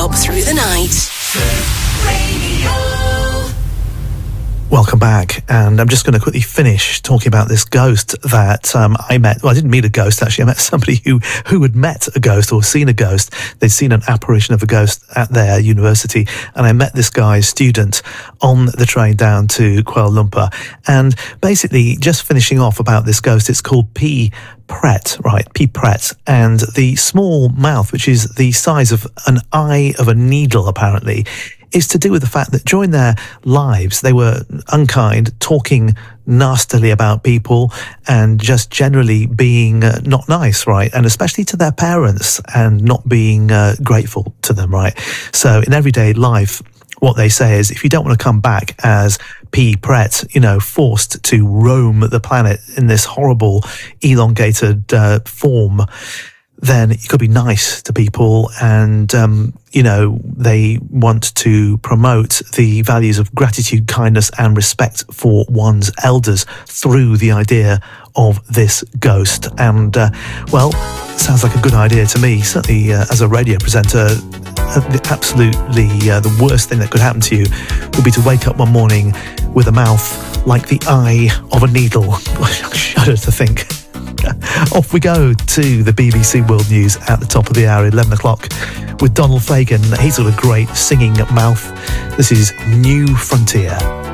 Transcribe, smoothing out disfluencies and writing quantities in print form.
non-stop through the night. Welcome back, and I'm just going to quickly finish talking about this ghost that I met. Well, I didn't meet a ghost, actually. I met somebody who had met a ghost or seen a ghost. They'd seen an apparition of a ghost at their university, and I met this guy's student on the train down to Kuala Lumpur. And basically, just finishing off about this ghost, it's called P. Pret, right? P. Pret. And the small mouth, which is the size of an eye of a needle, apparently, is to do with the fact that during their lives, they were unkind, talking nastily about people and just generally being not nice, right? And especially to their parents and not being grateful to them, right? So in everyday life, what they say is, if you don't want to come back as P. Pret, forced to roam the planet in this horrible, elongated form, then you could be nice to people and, they want to promote the values of gratitude, kindness and respect for one's elders through the idea of this ghost. And, sounds like a good idea to me. Certainly, as a radio presenter, absolutely the worst thing that could happen to you would be to wake up one morning with a mouth like the eye of a needle. I shudder to think. Off we go to the BBC World News at the top of the hour, 11 o'clock, with Donald Fagen. He's got a great singing mouth. This is New Frontier.